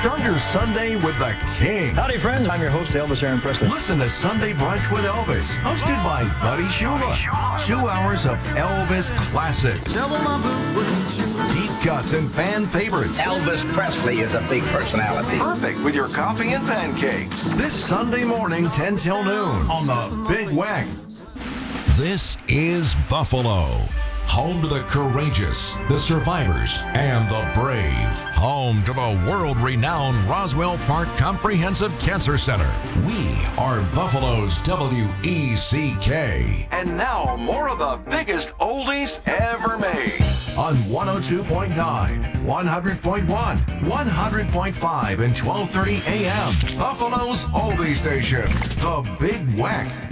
Start your Sunday with the King. Howdy, friends. I'm your host, Elvis Aaron Presley. Listen to Sunday Brunch with Elvis, hosted by Buddy Shula. 2 hours of Elvis classics, deep cuts, and fan favorites. Elvis Presley is a big personality. Perfect with your coffee and pancakes. This Sunday morning, 10 till noon, on the Big Weck. This is Buffalo, home to the courageous, the survivors, and the brave. Home to the world-renowned Roswell Park Comprehensive Cancer Center. We are Buffalo's WECK. And now, more of the biggest oldies ever made. On 102.9, 100.1, 100.5, and 1230 AM. Buffalo's oldie station, the Big Weck.